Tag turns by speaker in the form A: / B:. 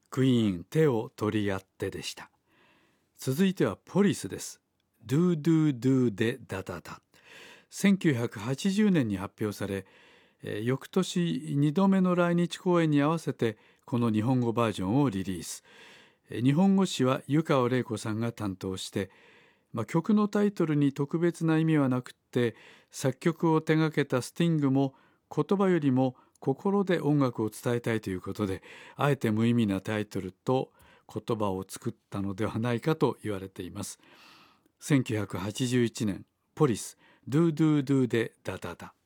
A: クイーン手を取り合ってでした。続いてはポリスです。Do Do Do でダダダ。1980年に発表され、翌年2度目の来日公演に合わせてこの日本語バージョンをリリース。日本語詞は湯川れい子さんが担当して、曲のタイトルに特別な意味はなくって、作曲を手掛けたスティングも言葉よりも心で音楽を伝えたいということで、あえて無意味なタイトルと言葉を作ったのではないかと言われています。1981年、ポリス、Do Do Do でダダダ。